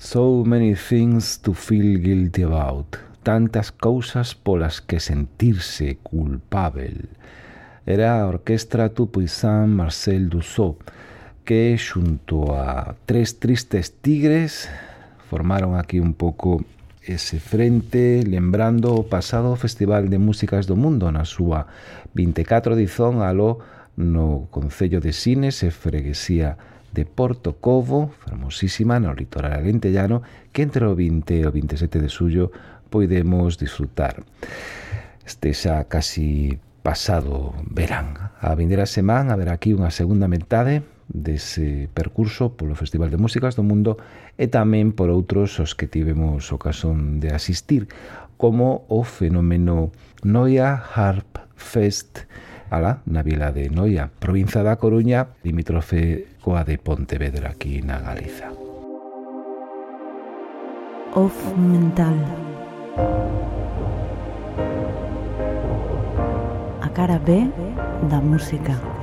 So many things to feel guilty about. Tantas cousas polas que sentirse culpável. Era a orquestra Tout-Puissant Marcel Dussault, que xunto a Tres Tristes Tigres formaron aquí un pouco ese frente, lembrando o pasado Festival de Músicas do Mundo na súa 24 edición aló no Concello de Sines e Freguesía de Porto Covo, famosísima no litoral alentellano, que entre o 20 e o 27 de xullo podemos disfrutar. Este xa casi pasado verán. A vindeira semana haberá aquí unha segunda metade dese percurso polo Festival de Músicas do Mundo e tamén por outros os que tivemos ocasión de asistir, como o fenómeno Noia Harp Fest na vila de Noia, provincia da Coruña, limítrofe coa de Pontevedra, aquí na Galiza. Off mental. A cara B da música.